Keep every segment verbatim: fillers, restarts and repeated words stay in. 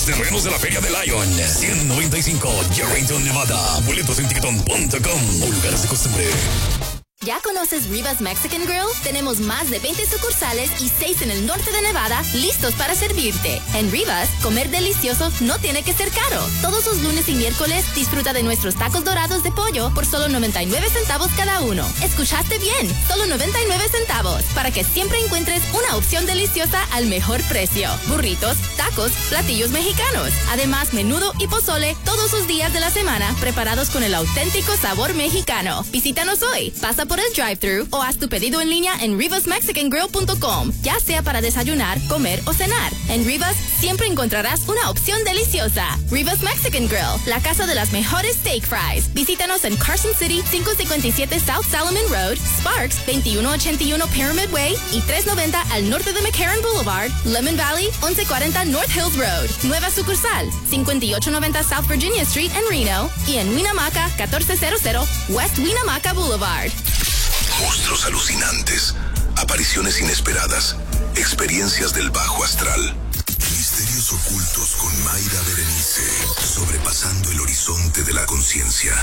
los terrenos de la Feria de Lyon. ciento noventa y cinco, Yarrington, Nevada. Boletos en ticketon punto com o lugares de costumbre. ¿Ya conoces Rivas Mexican Grill? Tenemos más de veinte sucursales y seis en el norte de Nevada listos para servirte. En Rivas, comer delicioso no tiene que ser caro. Todos los lunes y miércoles disfruta de nuestros tacos dorados de pollo por solo noventa y nueve centavos cada uno. ¿Escuchaste bien? Solo noventa y nueve centavos para que siempre encuentres una opción deliciosa al mejor precio. Burritos, tacos, platillos mexicanos. Además, menudo y pozole todos los días de la semana preparados con el auténtico sabor mexicano. Visítanos hoy. Pasa por el drive-thru o haz tu pedido en línea en rivas mexican grill punto com, ya sea para desayunar, comer o cenar. En Rivas siempre encontrarás una opción deliciosa. Rivas Mexican Grill, la casa de las mejores steak fries. Visítanos en Carson City, quinientos cincuenta y siete South Salomon Road, Sparks, veintiuno ochenta y uno Pyramid Way y trescientos noventa al norte de McCarran Boulevard, Lemon Valley, once cuarenta North Hills Road. Nueva sucursal, cincuenta y ocho noventa South Virginia Street en Reno y en Winamaca, catorce cero West Winamaca Boulevard. Monstruos alucinantes, apariciones inesperadas, experiencias del bajo astral. Misterios ocultos con Mayra Berenice, sobrepasando el horizonte de la conciencia.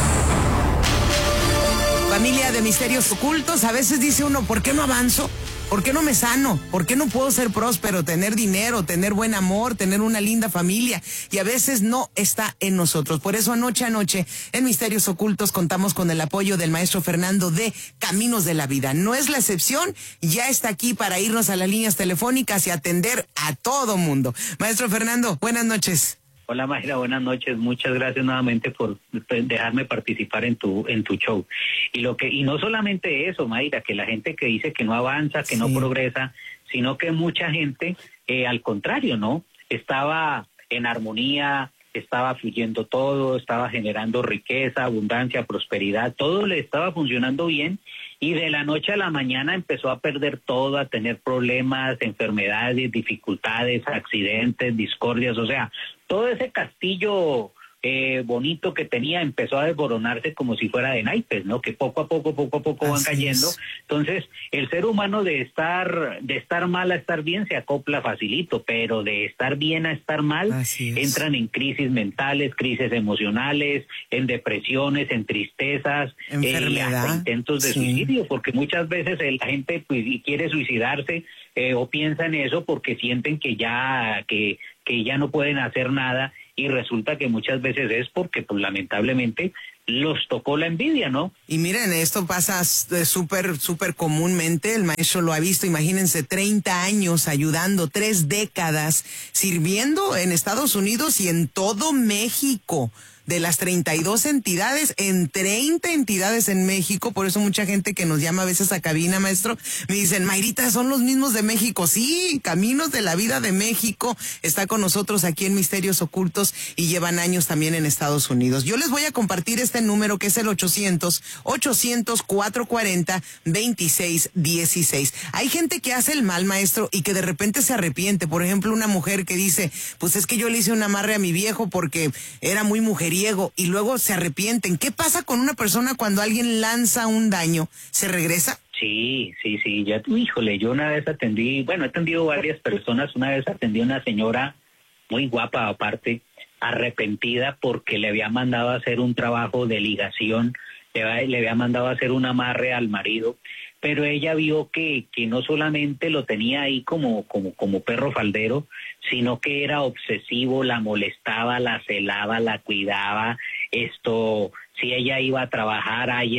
Familia de misterios ocultos, a veces dice uno, ¿por qué no avanzo? ¿Por qué no me sano? ¿Por qué no puedo ser próspero, tener dinero, tener buen amor, tener una linda familia? Y a veces no está en nosotros. Por eso anoche a noche en Misterios Ocultos contamos con el apoyo del maestro Fernando de Caminos de la Vida. No es la excepción, ya está aquí para irnos a las líneas telefónicas y atender a todo mundo. Maestro Fernando, buenas noches. Hola Mayra, buenas noches. Muchas gracias nuevamente por dejarme participar en tu en tu show. Y lo que y no solamente eso, Mayra, que la gente que dice que no avanza, que sí. no progresa, sino que mucha gente, eh, al contrario, ¿no? Estaba en armonía, estaba fluyendo todo, estaba generando riqueza, abundancia, prosperidad, todo le estaba funcionando bien. Y de la noche a la mañana empezó a perder todo, a tener problemas, enfermedades, dificultades, accidentes, discordias, o sea, todo ese castillo eh, bonito que tenía empezó a desboronarse como si fuera de naipes, ¿no? Que poco a poco, poco a poco van cayendo. Entonces, el ser humano de estar de estar mal a estar bien se acopla facilito, pero de estar bien a estar mal entran en crisis mentales, crisis emocionales, en depresiones, en tristezas, eh, hasta intentos de sí. suicidio, porque muchas veces la gente pues quiere suicidarse eh, o piensa en eso porque sienten que ya que que ya no pueden hacer nada. Y resulta que muchas veces es porque, pues, lamentablemente, los tocó la envidia, ¿no? Y miren, esto pasa súper, súper comúnmente, el maestro lo ha visto, imagínense, treinta años ayudando, tres décadas, sirviendo en Estados Unidos y en todo México. De las treinta y dos entidades, en treinta entidades en México, por eso mucha gente que nos llama a veces a cabina, maestro, me dicen, Mayrita, son los mismos de México. Sí, Caminos de la Vida de México está con nosotros aquí en Misterios Ocultos y llevan años también en Estados Unidos. Yo les voy a compartir este número que es el ochocientos, ochocientos, cuatrocientos cuarenta, veintiséis dieciséis. Hay gente que hace el mal, maestro, y que de repente se arrepiente. Por ejemplo, una mujer que dice, pues es que yo le hice un amarre a mi viejo porque era muy mujeriego, y luego se arrepienten. ¿Qué pasa con una persona cuando alguien lanza un daño? ¿Se regresa? Sí, sí, sí. Ya, híjole, yo una vez atendí, bueno, he atendido varias personas. Una vez atendí a una señora muy guapa, aparte, arrepentida porque le había mandado a hacer un trabajo de ligación, le había, le había mandado a hacer un amarre al marido, pero ella vio que, que no solamente lo tenía ahí como, como, como perro faldero, sino que era obsesivo, la molestaba, la celaba, la cuidaba, esto, si ella iba a trabajar, ahí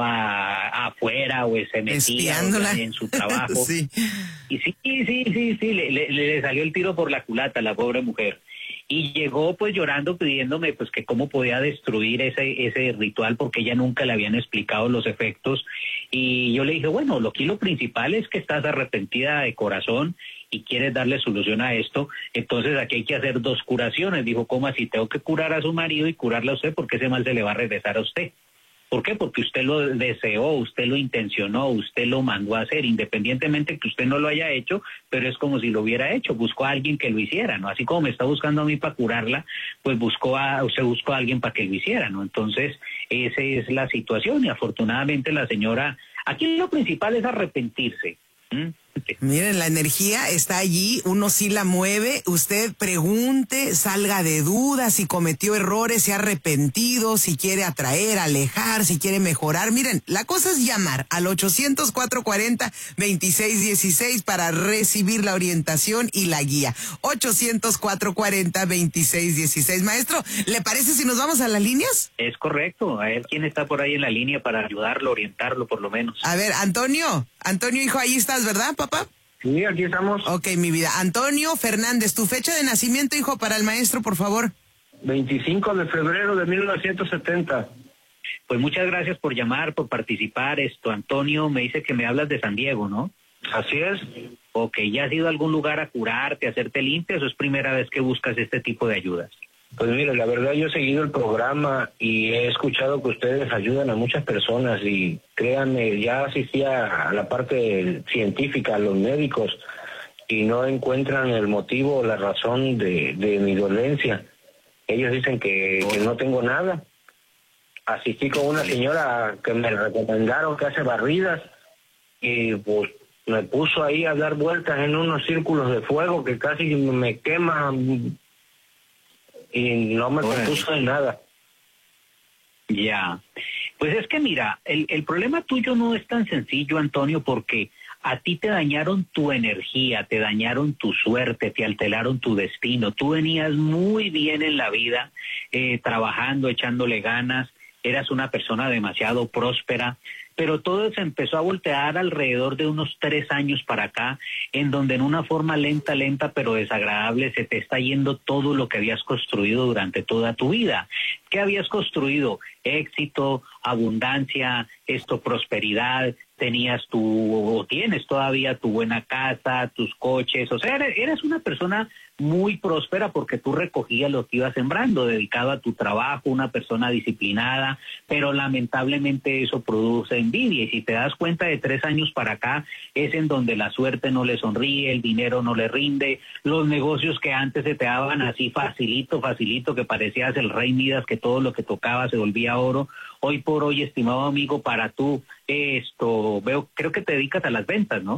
estaba afuera o se metía en su trabajo. sí. Y sí, sí, sí, sí, le, le, le salió el tiro por la culata a la pobre mujer. Y llegó pues llorando pidiéndome pues que cómo podía destruir ese ese ritual porque ella nunca le habían explicado los efectos. Y yo le dije, bueno, lo aquí lo principal es que estás arrepentida de corazón y quieres darle solución a esto, entonces aquí hay que hacer dos curaciones. Dijo, ¿cómo así? Tengo que curar a su marido y curarle a usted porque ese mal se le va a regresar a usted. ¿Por qué? Porque usted lo deseó, usted lo intencionó, usted lo mandó a hacer, independientemente que usted no lo haya hecho, pero es como si lo hubiera hecho, buscó a alguien que lo hiciera, ¿no? Así como me está buscando a mí para curarla, pues buscó a, usted buscó a alguien para que lo hiciera, ¿no? Entonces, esa es la situación y afortunadamente la señora, aquí lo principal es arrepentirse, ¿m? Miren, la energía está allí, uno sí la mueve, usted pregunte, salga de dudas, si cometió errores, se ha arrepentido, si quiere atraer, alejar, si quiere mejorar. Miren, la cosa es llamar al ochocientos, cuatrocientos cuarenta, veintiséis dieciséis para recibir la orientación y la guía. ochocientos, cuatrocientos cuarenta, veintiséis dieciséis. Maestro, ¿le parece si nos vamos a las líneas? Es correcto, a ver quién está por ahí en la línea para ayudarlo, orientarlo por lo menos. A ver, Antonio, Antonio, hijo, ahí estás, ¿verdad, papá? Sí, aquí estamos. Ok, mi vida. Antonio Fernández, tu fecha de nacimiento, hijo, para el maestro, por favor. veinticinco de febrero de mil novecientos setenta. Pues muchas gracias por llamar, por participar. Esto, Antonio, me dice que me hablas de San Diego, ¿no? Así es. Ok, ¿ya has ido a algún lugar a curarte, a hacerte limpias o es primera vez que buscas este tipo de ayudas? Pues mire, la verdad yo he seguido el programa y he escuchado que ustedes ayudan a muchas personas y créanme, ya asistí a la parte científica, a los médicos y no encuentran el motivo o la razón de, de mi dolencia. Ellos dicen que, que no tengo nada. Asistí con una señora que me recomendaron que hace barridas y pues me puso ahí a dar vueltas en unos círculos de fuego que casi me queman. Y no me compuso de nada. Ya. Pues es que mira, el, el problema tuyo no es tan sencillo, Antonio, porque a ti te dañaron tu energía, te dañaron tu suerte, te alteraron tu destino. Tú venías muy bien en la vida, eh, trabajando, echándole ganas, eras una persona demasiado próspera, pero todo se empezó a voltear alrededor de unos tres años para acá, en donde en una forma lenta, lenta, pero desagradable, se te está yendo todo lo que habías construido durante toda tu vida. ¿Qué habías construido? Éxito, abundancia, esto, prosperidad, tenías tu, o tienes todavía tu buena casa, tus coches, o sea, eres, eres una persona muy próspera porque tú recogías lo que ibas sembrando, dedicado a tu trabajo, una persona disciplinada, pero lamentablemente eso produce envidia, y si te das cuenta de tres años para acá, es en donde la suerte no le sonríe, el dinero no le rinde, los negocios que antes se te daban así facilito, facilito, que parecías el rey Midas, que todo lo que tocaba se volvía oro, hoy por hoy, estimado amigo, para tú, esto, veo, creo que te dedicas a las ventas, ¿no?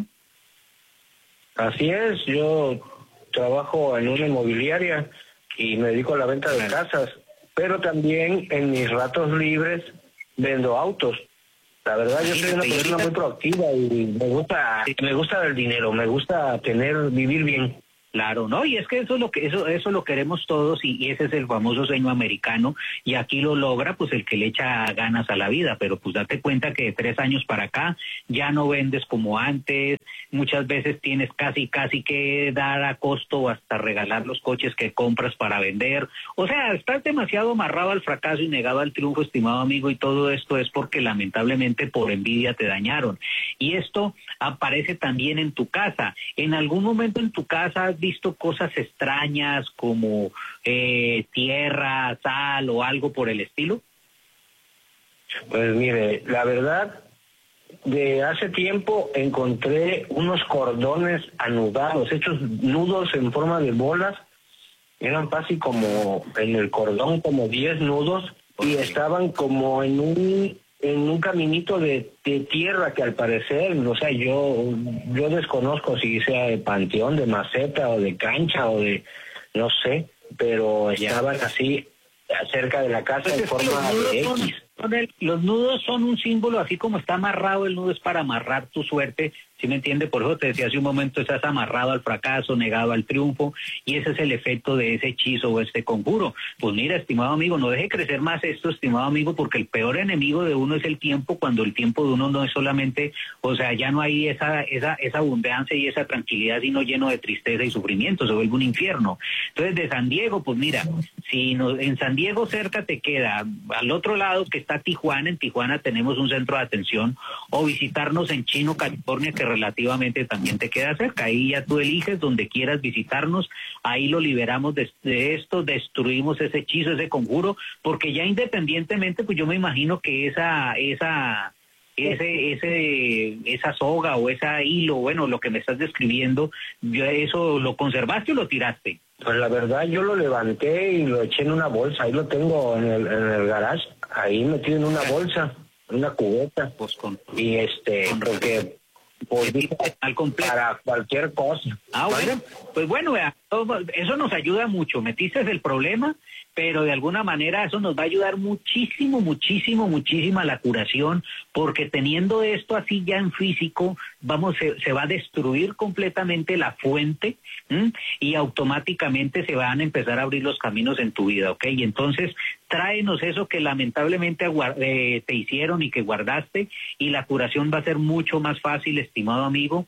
Así es, yo trabajo en una inmobiliaria y me dedico a la venta de casas, pero también en mis ratos libres vendo autos. La verdad, yo soy una persona muy proactiva y me gusta, me gusta el dinero, me gusta tener, vivir bien. Claro, no, y es que eso es lo que eso eso lo queremos todos y, y ese es el famoso sueño americano y aquí lo logra pues el que le echa ganas a la vida, pero pues date cuenta que de tres años para acá ya no vendes como antes, muchas veces tienes casi casi que dar a costo o hasta regalar los coches que compras para vender, o sea, estás demasiado amarrado al fracaso y negado al triunfo, estimado amigo, y todo esto es porque lamentablemente por envidia te dañaron, y esto aparece también en tu casa. En algún momento en tu casa has visto cosas extrañas como eh, tierra, sal o algo por el estilo? Pues mire, la verdad, de hace tiempo encontré unos cordones anudados, hechos nudos en forma de bolas, eran casi como en el cordón como diez nudos y estaban como en un en un caminito de, de tierra que al parecer, o sea, yo yo desconozco si sea de panteón, de maceta o de cancha o de, no sé, pero estaban así cerca de la casa en forma de X. Los nudos son un símbolo, así como está amarrado el nudo es para amarrar tu suerte, ¿sí me entiende? Por eso te decía hace un momento, estás amarrado al fracaso, negado al triunfo, y ese es el efecto de ese hechizo o este conjuro. Pues mira, estimado amigo, no deje crecer más esto, estimado amigo, porque el peor enemigo de uno es el tiempo, cuando el tiempo de uno no es solamente, o sea, ya no hay esa esa esa abundancia y esa tranquilidad, sino lleno de tristeza y sufrimiento, se vuelve un infierno. Entonces, de San Diego, pues mira, si no, en San Diego cerca te queda, al otro lado que está Tijuana, en Tijuana tenemos un centro de atención, o visitarnos en Chino, California, que relativamente también te queda cerca, ahí ya tú eliges donde quieras visitarnos, ahí lo liberamos de, de esto, destruimos ese hechizo, ese conjuro, porque ya independientemente, pues yo me imagino que esa, esa, ese, ese, esa soga o ese hilo, bueno, lo que me estás describiendo, yo ¿eso lo conservaste o lo tiraste? Pues la verdad yo lo levanté y lo eché en una bolsa, ahí lo tengo en el, en el garage, ahí metido en una bolsa, en una cubeta, Pues con, y este, con porque Pues para cualquier cosa. Ah, bueno, pues bueno, vea, todo, eso nos ayuda mucho. Metiste el problema, pero de alguna manera eso nos va a ayudar muchísimo, muchísimo, muchísimo a la curación, porque teniendo esto así ya en físico, vamos, se, se va a destruir completamente la fuente, ¿m? Y automáticamente se van a empezar a abrir los caminos en tu vida, ¿ok? Y entonces tráenos eso que lamentablemente eh, te hicieron y que guardaste, y la curación va a ser mucho más fácil, estimado amigo.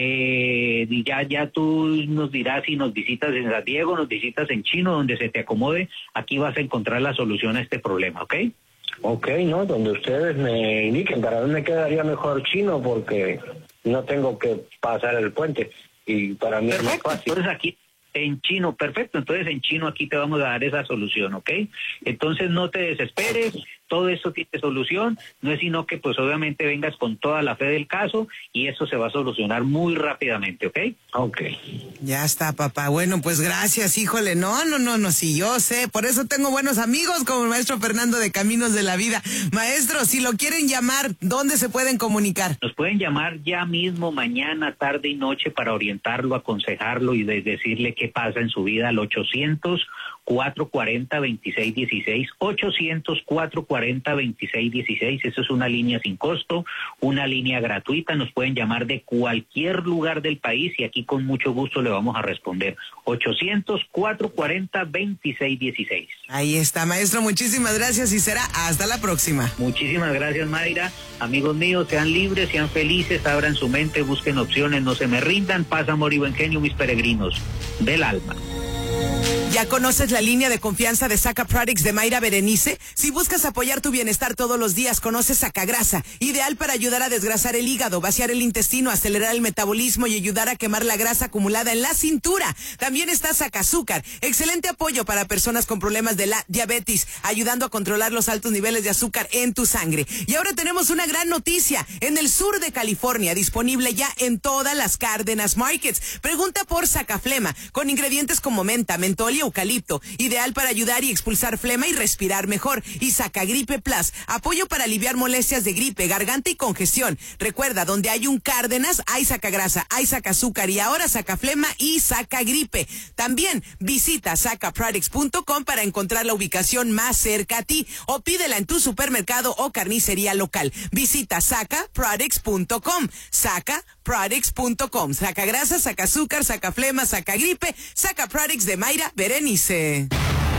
Eh, y ya, ya tú nos dirás si nos visitas en San Diego, nos visitas en Chino, donde se te acomode. Aquí vas a encontrar la solución a este problema, ¿ok? Ok, ¿no? Donde ustedes me indiquen. Para mí me quedaría mejor Chino porque no tengo que pasar el puente y para mí Perfecto. es más fácil. Entonces aquí en Chino, perfecto, entonces en Chino aquí te vamos a dar esa solución, ¿ok? Entonces no te desesperes, todo esto tiene solución, no es sino que pues obviamente vengas con toda la fe del caso y eso se va a solucionar muy rápidamente, ¿ok? Ok. Ya está, papá. Bueno, pues gracias, híjole. No, no, no, no, sí, yo sé. Por eso tengo buenos amigos como el maestro Fernando de Caminos de la Vida. Maestro, si lo quieren llamar, ¿dónde se pueden comunicar? Nos pueden llamar ya mismo, mañana, tarde y noche para orientarlo, aconsejarlo y de decirle qué pasa en su vida al ochocientos, cuatrocientos cuarenta, veintiséis dieciséis, ochocientos, cuatrocientos cuarenta, veintiséis dieciséis. Eso es una línea sin costo, una línea gratuita. Nos pueden llamar de cualquier lugar del país y aquí con mucho gusto le vamos a responder. ochocientos, cuatrocientos cuarenta, veintiséis dieciséis. Ahí está, maestro. Muchísimas gracias y será hasta la próxima. Muchísimas gracias, Mayra. Amigos míos, sean libres, sean felices, abran su mente, busquen opciones, no se me rindan. Paz, amor y buen genio, mis peregrinos del alma. ¿Ya conoces la línea de confianza de Saca Products de Mayra Berenice? Si buscas apoyar tu bienestar todos los días, conoce Sacagrasa, ideal para ayudar a desgrasar el hígado, vaciar el intestino, acelerar el metabolismo y ayudar a quemar la grasa acumulada en la cintura. También está Sacazúcar, excelente apoyo para personas con problemas de la diabetes, ayudando a controlar los altos niveles de azúcar en tu sangre. Y ahora tenemos una gran noticia, en el sur de California, disponible ya en todas las Cárdenas Markets. Pregunta por Sacaflema, con ingredientes como menta, mentol y eucalipto, ideal para ayudar y expulsar flema y respirar mejor. Y Sacagripe Plus, apoyo para aliviar molestias de gripe, garganta y congestión. Recuerda, donde hay un Cárdenas, hay Sacagrasa, hay Sacazúcar y ahora Sacaflema y Sacagripe. También visita saca products punto com para encontrar la ubicación más cerca a ti o pídela en tu supermercado o carnicería local. Visita saca products punto com. saca products punto com. Sacagrasa, Sacazúcar, Sacaflema, Sacagripe, Saca Products de Mayra Berenice.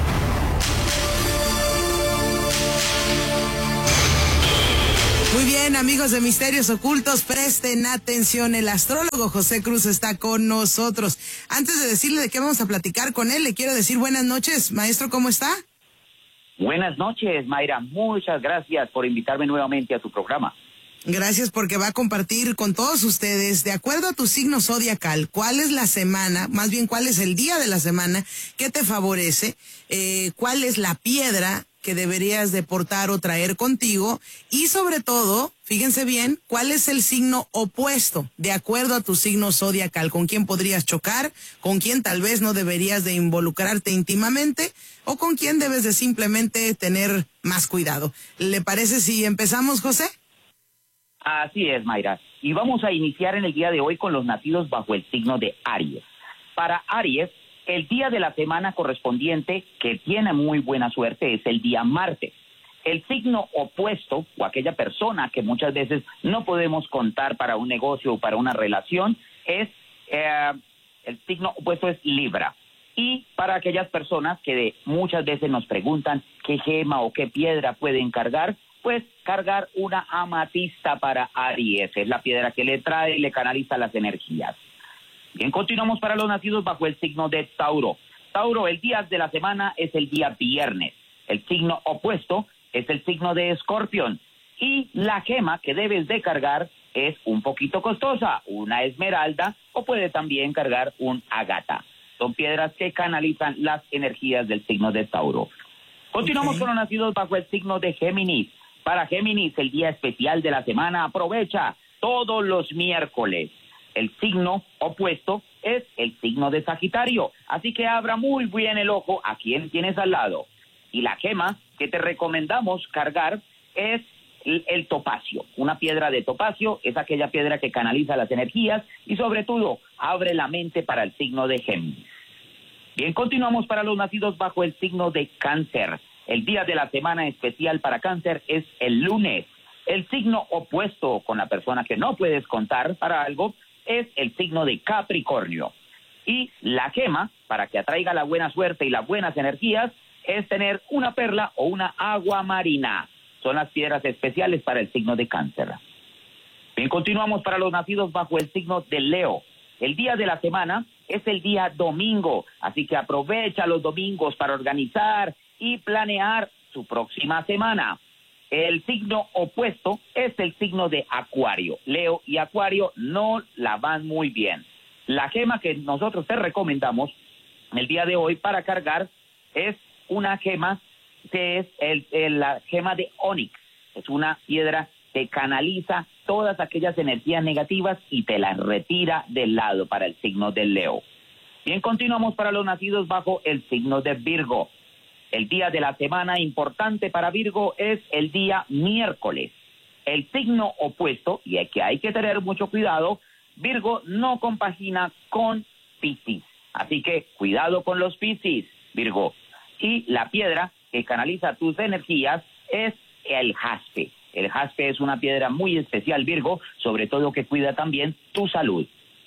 Muy bien, amigos de Misterios Ocultos, presten atención. El astrólogo José Cruz está con nosotros. Antes de decirle de qué vamos a platicar con él, le quiero decir buenas noches. Maestro, ¿cómo está? Buenas noches, Mayra. Muchas gracias por invitarme nuevamente a tu programa. Gracias porque va a compartir con todos ustedes, de acuerdo a tu signo zodiacal, cuál es la semana, más bien cuál es el día de la semana que te favorece, eh, cuál es la piedra que deberías de portar o traer contigo y sobre todo, fíjense bien, cuál es el signo opuesto, de acuerdo a tu signo zodiacal, con quién podrías chocar, con quién tal vez no deberías de involucrarte íntimamente o con quién debes de simplemente tener más cuidado. ¿Le parece si empezamos, José? Así es, Mayra. Y vamos a iniciar en el día de hoy con los nacidos bajo el signo de Aries. Para Aries, el día de la semana correspondiente que tiene muy buena suerte es el día martes. El signo opuesto, o aquella persona que muchas veces no podemos contar para un negocio o para una relación, es eh, el signo opuesto es Libra. Y para aquellas personas que de, muchas veces nos preguntan qué gema o qué piedra pueden cargar, pues cargar una amatista para Aries, es la piedra que le trae y le canaliza las energías. Bien, continuamos para los nacidos bajo el signo de Tauro. Tauro, el día de la semana es el día viernes. El signo opuesto es el signo de Escorpión. Y la gema que debes de cargar es un poquito costosa, una esmeralda o puede también cargar un ágata. Son piedras que canalizan las energías del signo de Tauro. Continuamos okay. con los nacidos bajo el signo de Géminis. Para Géminis, el día especial de la semana, aprovecha todos los miércoles. El signo opuesto es el signo de Sagitario, así que abra muy bien el ojo a quien tienes al lado. Y la gema que te recomendamos cargar es el topacio. Una piedra de topacio es aquella piedra que canaliza las energías y sobre todo abre la mente para el signo de Géminis. Bien, continuamos para los nacidos bajo el signo de Cáncer. El día de la semana especial para Cáncer es el lunes. El signo opuesto con la persona que no puedes contar para algo es el signo de Capricornio. Y la gema, para que atraiga la buena suerte y las buenas energías, es tener una perla o una agua marina. Son las piedras especiales para el signo de Cáncer. Bien, continuamos para los nacidos bajo el signo de Leo. El día de la semana es el día domingo, así que aprovecha los domingos para organizar y planear su próxima semana. El signo opuesto es el signo de Acuario. Leo y Acuario no la van muy bien. La gema que nosotros te recomendamos el día de hoy para cargar es una gema que es el, el, la gema de Onix. Es una piedra que canaliza todas aquellas energías negativas y te las retira del lado para el signo de Leo. Bien, continuamos para los nacidos bajo el signo de Virgo. El día de la semana importante para Virgo es el día miércoles. El signo opuesto, y que hay que tener mucho cuidado, Virgo no compagina con Piscis. Así que cuidado con los Piscis, Virgo. Y la piedra que canaliza tus energías es el jaspe. El jaspe es una piedra muy especial, Virgo, sobre todo que cuida también tu salud.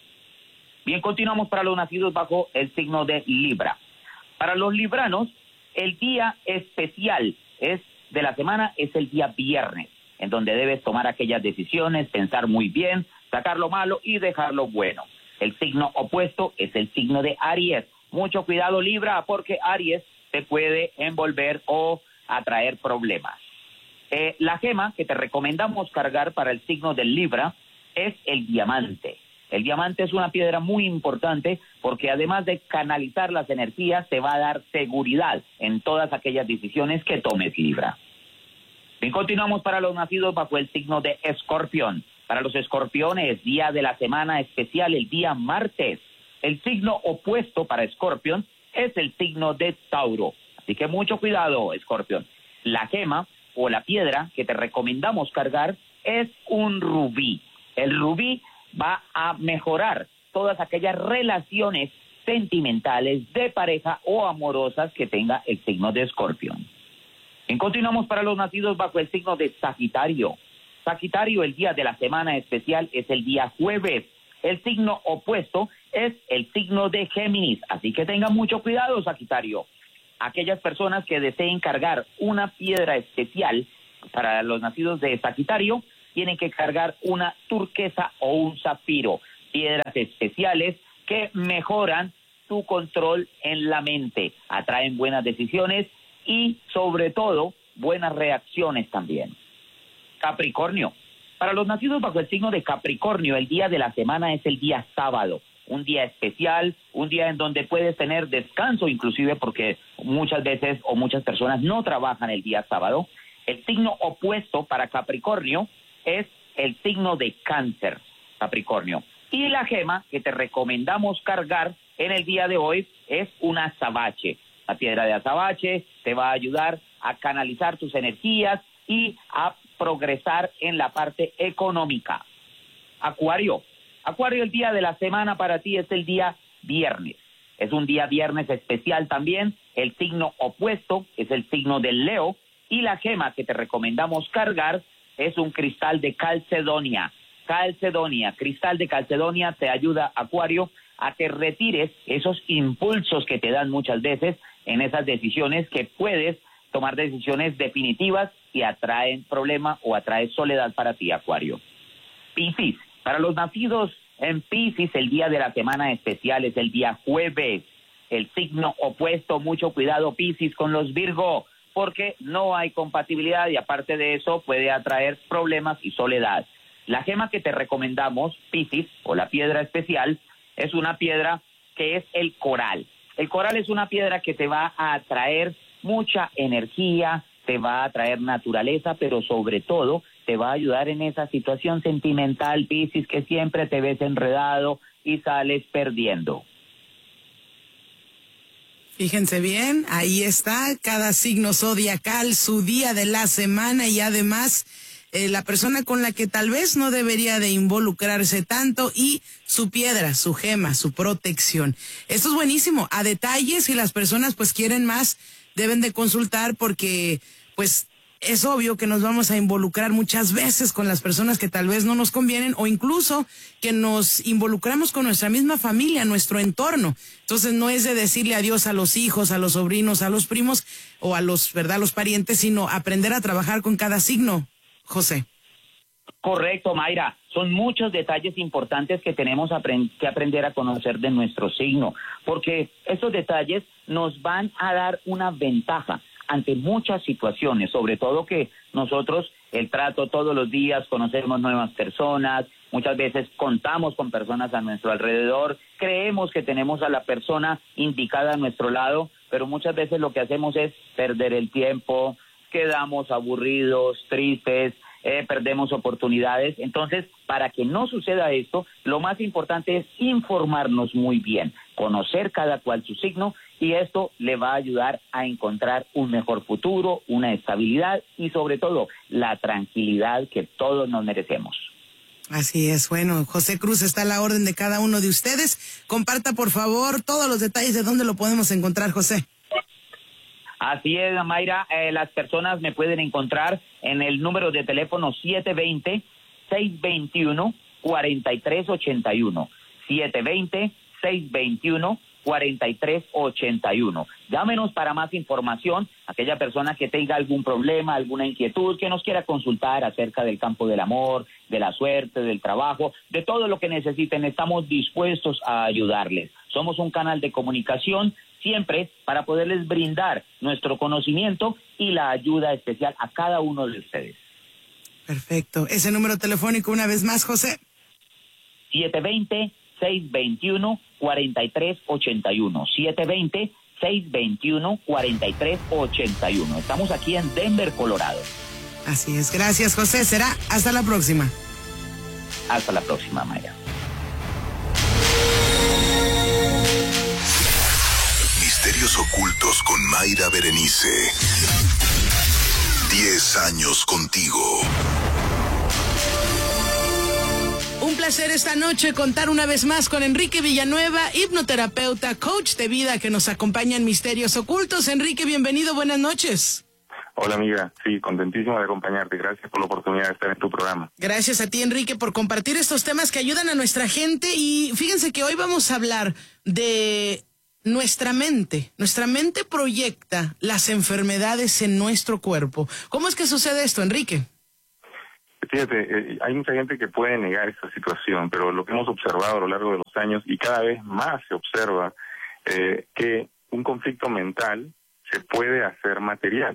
Bien, continuamos para los nacidos bajo el signo de Libra. Para los libranos, el día especial es de la semana es el día viernes, en donde debes tomar aquellas decisiones, pensar muy bien, sacar lo malo y dejar lo bueno. El signo opuesto es el signo de Aries. Mucho cuidado, Libra, porque Aries te puede envolver o atraer problemas. Eh, la gema que te recomendamos cargar para el signo del Libra es el diamante. El diamante es una piedra muy importante porque además de canalizar las energías, te va a dar seguridad en todas aquellas decisiones que tomes, Libra. Bien, continuamos para los nacidos bajo el signo de Escorpión. Para los escorpiones, día de la semana especial, el día martes. El signo opuesto para Escorpión es el signo de Tauro. Así que mucho cuidado, Escorpión. La gema o la piedra que te recomendamos cargar es un rubí. El rubí va a mejorar todas aquellas relaciones sentimentales de pareja o amorosas que tenga el signo de Escorpión. Y continuamos para los nacidos bajo el signo de Sagitario. Sagitario, el día de la semana especial es el día jueves. El signo opuesto es el signo de Géminis, así que tengan mucho cuidado, Sagitario. Aquellas personas que deseen cargar una piedra especial para los nacidos de Sagitario tienen que cargar una turquesa o un zafiro, piedras especiales que mejoran tu control en la mente, atraen buenas decisiones y sobre todo buenas reacciones también. Capricornio. Para los nacidos bajo el signo de Capricornio, el día de la semana es el día sábado, un día especial, un día en donde puedes tener descanso, inclusive porque muchas veces o muchas personas no trabajan el día sábado. El signo opuesto para Capricornio es el signo de Cáncer, Capricornio. Y la gema que te recomendamos cargar en el día de hoy es un azabache. La piedra de azabache te va a ayudar a canalizar tus energías y a progresar en la parte económica. Acuario. Acuario, el día de la semana para ti es el día viernes. Es un día viernes especial también. El signo opuesto es el signo del Leo. Y la gema que te recomendamos cargar es un cristal de calcedonia. Calcedonia, cristal de calcedonia te ayuda, Acuario, a que retires esos impulsos que te dan muchas veces en esas decisiones que puedes tomar decisiones definitivas y atraen problema o atrae soledad para ti, Acuario. Piscis, para los nacidos en Piscis, el día de la semana especial es el día jueves. El signo opuesto, mucho cuidado, Piscis, con los Virgo, porque no hay compatibilidad y aparte de eso puede atraer problemas y soledad. La gema que te recomendamos, Piscis, o la piedra especial, es una piedra que es el coral. El coral es una piedra que te va a atraer mucha energía, te va a atraer naturaleza, pero sobre todo te va a ayudar en esa situación sentimental, Piscis, que siempre te ves enredado y sales perdiendo. Fíjense bien, ahí está, cada signo zodiacal, su día de la semana y además eh, la persona con la que tal vez no debería de involucrarse tanto y su piedra, su gema, su protección. Esto es buenísimo. A detalles, si las personas pues quieren más, deben de consultar porque pues es obvio que nos vamos a involucrar muchas veces con las personas que tal vez no nos convienen o incluso que nos involucramos con nuestra misma familia, nuestro entorno. Entonces no es de decirle adiós a los hijos, a los sobrinos, a los primos o a los, ¿verdad?, los parientes, sino aprender a trabajar con cada signo, José. Correcto, Mayra. Son muchos detalles importantes que tenemos que aprender a conocer de nuestro signo, porque estos detalles nos van a dar una ventaja ante muchas situaciones, sobre todo que nosotros el trato todos los días, conocemos nuevas personas, muchas veces contamos con personas a nuestro alrededor, creemos que tenemos a la persona indicada a nuestro lado, pero muchas veces lo que hacemos es perder el tiempo, quedamos aburridos, tristes, eh, perdemos oportunidades. Entonces, para que no suceda esto, lo más importante es informarnos muy bien, conocer cada cual su signo, y esto le va a ayudar a encontrar un mejor futuro, una estabilidad y sobre todo la tranquilidad que todos nos merecemos. Así es. Bueno, José Cruz está a la orden de cada uno de ustedes. Comparta, por favor, todos los detalles de dónde lo podemos encontrar, José. Así es, Mayra. Eh, las personas me pueden encontrar en el número de teléfono siete dos cero, seis dos uno, cuatro tres ocho uno. siete dos cero, seis dos uno, cuatro tres ocho uno. Llámenos para más información, aquella persona que tenga algún problema, alguna inquietud, que nos quiera consultar acerca del campo del amor, de la suerte, del trabajo, de todo lo que necesiten, estamos dispuestos a ayudarles. Somos un canal de comunicación siempre para poderles brindar nuestro conocimiento y la ayuda especial a cada uno de ustedes. Perfecto. Ese número telefónico una vez más, José. siete dos cero, seis dos uno, cuatro tres ocho uno. siete dos cero, seis dos uno, cuatro tres ocho uno. Estamos aquí en Denver, Colorado. Así es. Gracias, José. Será hasta la próxima. Hasta la próxima, Maya. Misterios ocultos con Mayra Berenice. Diez años contigo. Un placer esta noche contar una vez más con Enrique Villanueva, hipnoterapeuta, coach de vida, que nos acompaña en Misterios Ocultos. Enrique, bienvenido, buenas noches. Hola, amiga. Sí, contentísimo de acompañarte. Gracias por la oportunidad de estar en tu programa. Gracias a ti, Enrique, por compartir estos temas que ayudan a nuestra gente. Y fíjense que hoy vamos a hablar de nuestra mente. Nuestra mente proyecta las enfermedades en nuestro cuerpo. ¿Cómo es que sucede esto, Enrique? Fíjate, eh, hay mucha gente que puede negar esta situación, pero lo que hemos observado a lo largo de los años, y cada vez más se observa, eh, que un conflicto mental se puede hacer material.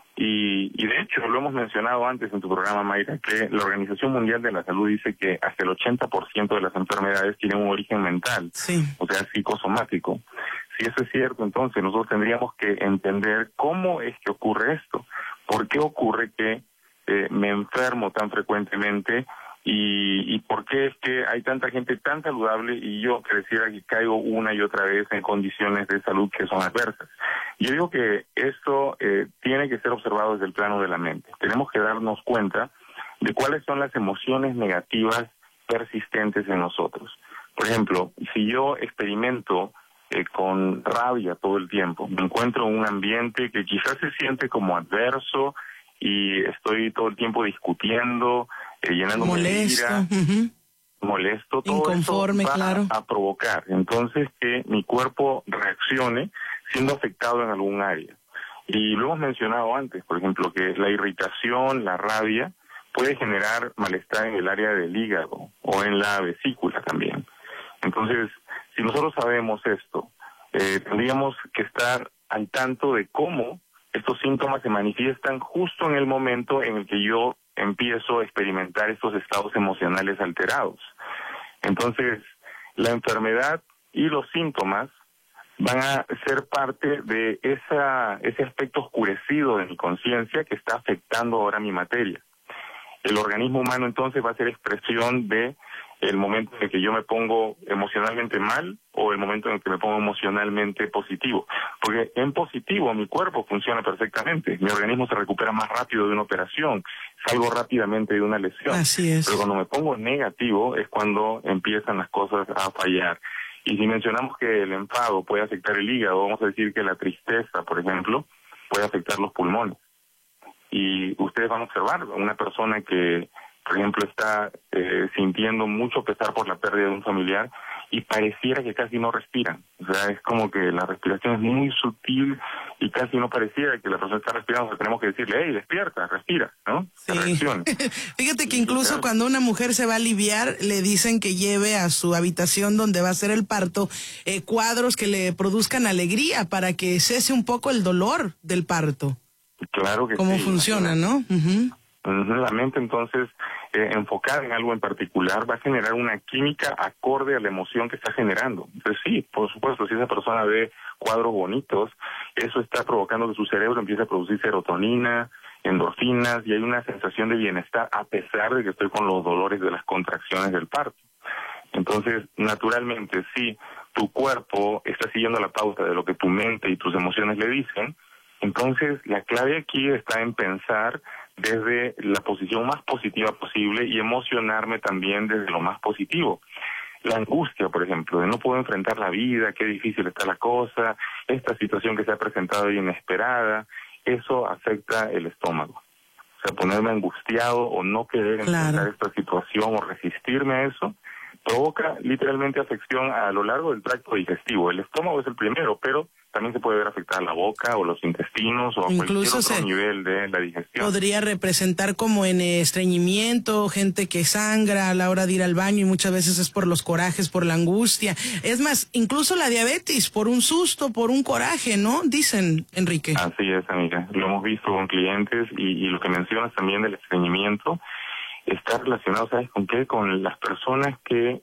Y, y de hecho, lo hemos mencionado antes en tu programa, Mayra, que la Organización Mundial de la Salud dice que hasta el ochenta por ciento de las enfermedades tienen un origen mental, sí, o sea, psicosomático. Si eso es cierto, entonces nosotros tendríamos que entender cómo es que ocurre esto. ¿Por qué ocurre que eh, me enfermo tan frecuentemente? Y, y por qué es que hay tanta gente tan saludable y yo pareciera que caigo una y otra vez en condiciones de salud que son adversas. Yo digo que esto eh, tiene que ser observado desde el plano de la mente. Tenemos que darnos cuenta de cuáles son las emociones negativas persistentes en nosotros. Por ejemplo, si yo experimento eh, con rabia todo el tiempo, me encuentro en un ambiente que quizás se siente como adverso y estoy todo el tiempo discutiendo, eh, llenándome molesto, de ira, uh-huh. molesto, todo inconforme, eso va claro, a provocar entonces que mi cuerpo reaccione siendo afectado en algún área. Y lo hemos mencionado antes, por ejemplo, que la irritación, la rabia, puede generar malestar en el área del hígado o en la vesícula también. Entonces, si nosotros sabemos esto, eh, tendríamos que estar al tanto de cómo estos síntomas se manifiestan justo en el momento en el que yo empiezo a experimentar estos estados emocionales alterados. Entonces, la enfermedad y los síntomas van a ser parte de esa, ese aspecto oscurecido de mi conciencia que está afectando ahora mi materia. El organismo humano entonces va a ser expresión de el momento en el que yo me pongo emocionalmente mal o el momento en el que me pongo emocionalmente positivo. Porque en positivo mi cuerpo funciona perfectamente, mi organismo se recupera más rápido de una operación, salgo rápidamente de una lesión. Así es. Pero cuando me pongo negativo es cuando empiezan las cosas a fallar. Y si mencionamos que el enfado puede afectar el hígado, vamos a decir que la tristeza, por ejemplo, puede afectar los pulmones. Y ustedes van a observar una persona que, por ejemplo, está eh, sintiendo mucho pesar por la pérdida de un familiar y pareciera que casi no respiran. O sea, es como que la respiración es muy sutil y casi no pareciera que la persona está respirando. O sea, tenemos que decirle, hey, despierta, respira, ¿no? Sí. Fíjate que incluso claro, cuando una mujer se va a aliviar, le dicen que lleve a su habitación donde va a ser el parto eh, cuadros que le produzcan alegría para que cese un poco el dolor del parto. Claro que ¿Cómo sí. funciona, no? Uh-huh. La mente, entonces, eh, enfocada en algo en particular, va a generar una química acorde a la emoción que está generando. Entonces, sí, por supuesto, si esa persona ve cuadros bonitos, eso está provocando que su cerebro empiece a producir serotonina, endorfinas, y hay una sensación de bienestar a pesar de que estoy con los dolores de las contracciones del parto. Entonces, naturalmente, si tu cuerpo está siguiendo la pauta de lo que tu mente y tus emociones le dicen, entonces la clave aquí está en pensar desde la posición más positiva posible y emocionarme también desde lo más positivo. La angustia, por ejemplo, de no poder enfrentar la vida, qué difícil está la cosa, esta situación que se ha presentado inesperada, eso afecta el estómago. O sea, ponerme angustiado o no querer enfrentar Claro. esta situación o resistirme a eso, provoca literalmente afección a lo largo del tracto digestivo. El estómago es el primero, pero también se puede ver afectada la boca o los intestinos o a Incluso cualquier otro se nivel de la digestión. Podría representar como en estreñimiento, gente que sangra a la hora de ir al baño y muchas veces es por los corajes, por la angustia. Es más, incluso la diabetes, por un susto, por un coraje, ¿no? Dicen, Enrique. Así es, amiga. Lo hemos visto con clientes y, y lo que mencionas también del estreñimiento está relacionado, ¿sabes con qué? Con las personas que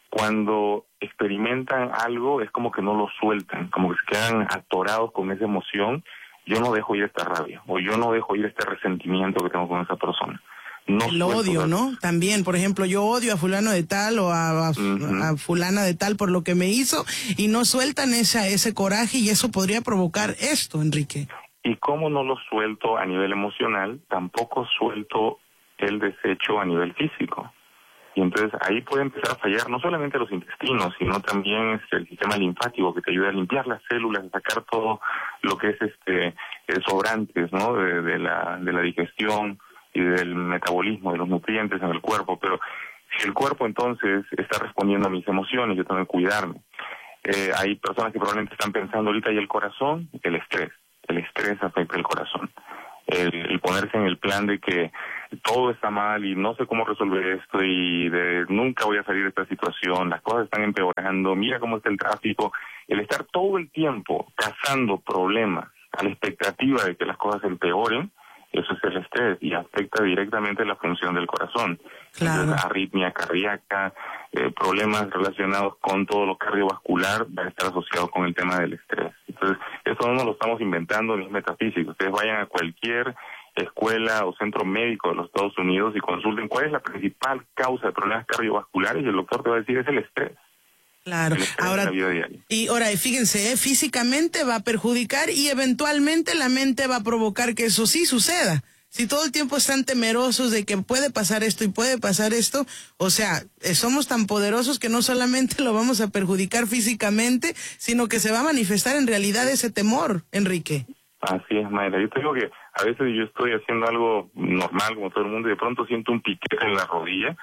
cuando experimentan algo es como que no lo sueltan, como que se quedan atorados con esa emoción. Yo no dejo ir esta rabia o yo no dejo ir este resentimiento que tengo con esa persona. No El odio, ¿no? También, por ejemplo, yo odio a fulano de tal o a, a, uh-huh. a fulana de tal por lo que me hizo y no sueltan esa, ese coraje y eso podría provocar esto, Enrique. Y como no lo suelto a nivel emocional, tampoco suelto el desecho a nivel físico. Y entonces ahí puede empezar a fallar no solamente los intestinos, sino también el sistema linfático que te ayuda a limpiar las células, a sacar todo lo que es este sobrantes, ¿no? De, de la de la digestión y del metabolismo de los nutrientes en el cuerpo. Pero si el cuerpo entonces está respondiendo a mis emociones, yo tengo que cuidarme. Eh, hay personas que probablemente están pensando ahorita y el corazón, el estrés. El estrés afecta el corazón. El, el ponerse en el plan de que todo está mal y no sé cómo resolver esto y de nunca voy a salir de esta situación, las cosas están empeorando, mira cómo está el tráfico, el estar todo el tiempo cazando problemas a la expectativa de que las cosas empeoren, eso es el estrés y afecta directamente la función del corazón. Claro. Entonces, arritmia cardíaca, eh, problemas relacionados con todo lo cardiovascular va a estar asociado con el tema del estrés. Entonces, eso no nos lo estamos inventando ni es metafísico. Ustedes vayan a cualquier escuela o centro médico de los Estados Unidos y consulten cuál es la principal causa de problemas cardiovasculares y el doctor te va a decir es el estrés. Claro, ahora, y ahora fíjense, ¿eh? Físicamente va a perjudicar y eventualmente la mente va a provocar que eso sí suceda. Si todo el tiempo están temerosos de que puede pasar esto y puede pasar esto, o sea, somos tan poderosos que no solamente lo vamos a perjudicar físicamente, sino que se va a manifestar en realidad ese temor, Enrique. Así es, Mayra. Yo te digo que a veces yo estoy haciendo algo normal como todo el mundo y de pronto siento un piquete en la rodilla.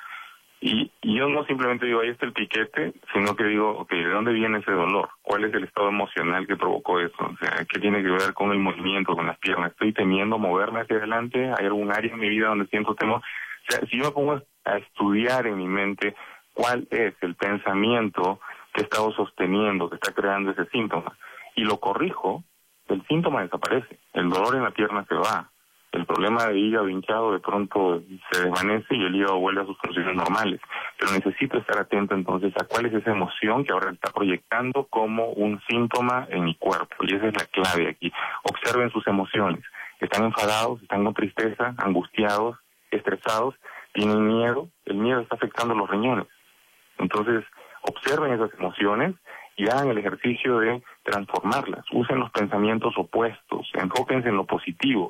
Y, y yo no simplemente digo, ahí está el piquete, sino que digo, ok, ¿de dónde viene ese dolor? ¿Cuál es el estado emocional que provocó eso? O sea, ¿qué tiene que ver con el movimiento, con las piernas? ¿Estoy temiendo moverme hacia adelante? ¿Hay algún área en mi vida donde siento temor? O sea, si yo me pongo a estudiar en mi mente cuál es el pensamiento que he estado sosteniendo, que está creando ese síntoma, y lo corrijo, el síntoma desaparece, el dolor en la pierna se va. El problema de hígado hinchado de pronto se desvanece y el hígado vuelve a sus funciones normales. Pero necesito estar atento entonces a cuál es esa emoción que ahora está proyectando como un síntoma en mi cuerpo. Y esa es la clave aquí. Observen sus emociones. ¿Están enfadados? ¿Están con tristeza? ¿Angustiados? ¿Estresados? ¿Tienen miedo? El miedo está afectando los riñones. Entonces, observen esas emociones y hagan el ejercicio de transformarlas. Usen los pensamientos opuestos. Enfóquense en lo positivo.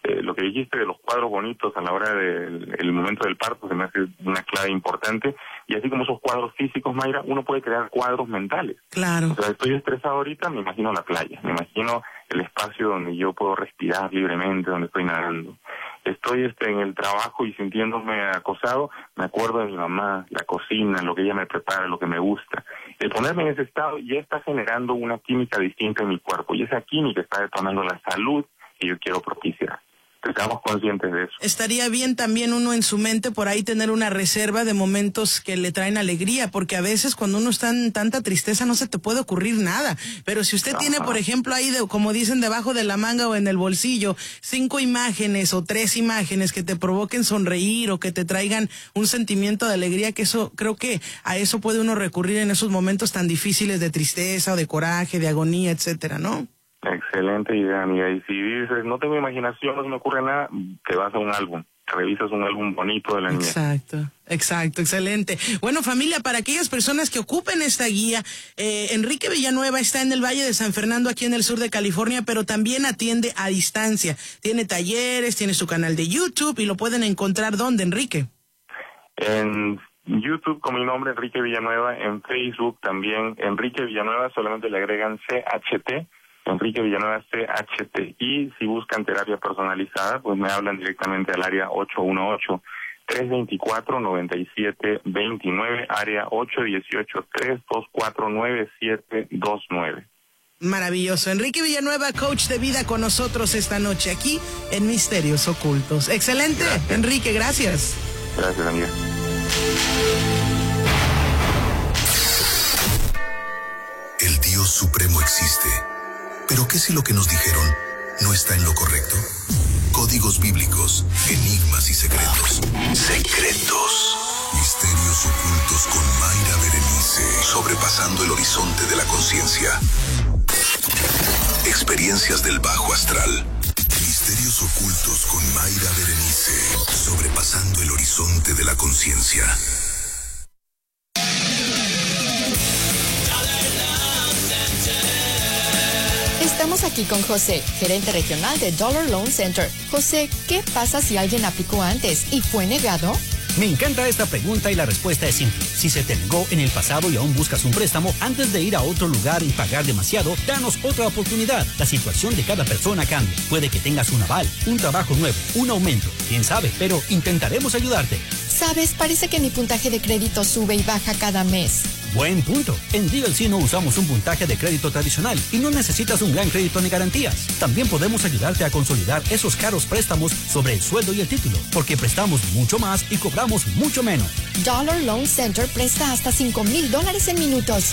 Eh, lo que dijiste de los cuadros bonitos a la hora del el momento del parto se me hace una clave importante, y así como esos cuadros físicos, Mayra, uno puede crear cuadros mentales. Claro. O sea, estoy estresado ahorita, me imagino la playa, me imagino el espacio donde yo puedo respirar libremente, donde estoy nadando. Estoy este, en el trabajo y sintiéndome acosado, me acuerdo de mi mamá, la cocina, lo que ella me prepara, lo que me gusta. El ponerme en ese estado ya está generando una química distinta en mi cuerpo, y esa química está detonando la salud que yo quiero propiciar. Estamos conscientes de eso. Estaría bien también uno en su mente por ahí tener una reserva de momentos que le traen alegría, porque a veces cuando uno está en tanta tristeza no se te puede ocurrir nada. Pero si usted Ajá. tiene, por ejemplo, ahí, de, como dicen, debajo de la manga o en el bolsillo, cinco imágenes o tres imágenes que te provoquen sonreír o que te traigan un sentimiento de alegría, que eso, creo que a eso puede uno recurrir en esos momentos tan difíciles de tristeza o de coraje, de agonía, etcétera, ¿no? Excelente idea, amiga. Y si dices, no tengo imaginación, no se me ocurre nada, te vas a un álbum, revisas un álbum bonito de la niña. Exacto, exacto, excelente. Bueno, familia, para aquellas personas que ocupen esta guía, eh, Enrique Villanueva está en el Valle de San Fernando, aquí en el sur de California, pero también atiende a distancia. Tiene talleres, tiene su canal de YouTube, y lo pueden encontrar, ¿dónde, Enrique? En YouTube con mi nombre, Enrique Villanueva. En Facebook también, Enrique Villanueva, solamente le agregan C H T. Enrique Villanueva C H T, y si buscan terapia personalizada, pues me hablan directamente al área ocho uno ocho, tres dos cuatro, nueve siete dos nueve, área ocho uno ocho, tres dos cuatro, nueve siete dos nueve. Maravilloso. Enrique Villanueva, coach de vida, con nosotros esta noche aquí en Misterios Ocultos. Excelente, gracias. Enrique, gracias. Gracias, amiga. El Dios Supremo existe. ¿Pero qué si lo que nos dijeron no está en lo correcto? Códigos bíblicos, enigmas y secretos. Secretos. Misterios ocultos con Mayra Berenice. Sobrepasando el horizonte de la conciencia. Experiencias del bajo astral. Misterios ocultos con Mayra Berenice. Sobrepasando el horizonte de la conciencia. Estamos aquí con José, gerente regional de Dollar Loan Center. José, ¿qué pasa si alguien aplicó antes y fue negado? Me encanta esta pregunta y la respuesta es simple. Si se te negó en el pasado y aún buscas un préstamo, antes de ir a otro lugar y pagar demasiado, danos otra oportunidad. La situación de cada persona cambia. Puede que tengas un aval, un trabajo nuevo, un aumento. Quién sabe, pero intentaremos ayudarte. Sabes, parece que mi puntaje de crédito sube y baja cada mes. Buen punto. En D L C no usamos un puntaje de crédito tradicional y no necesitas un gran crédito ni garantías. También podemos ayudarte a consolidar esos caros préstamos sobre el sueldo y el título, porque prestamos mucho más y cobramos mucho menos. Dollar Loan Center presta hasta cinco mil dólares en minutos.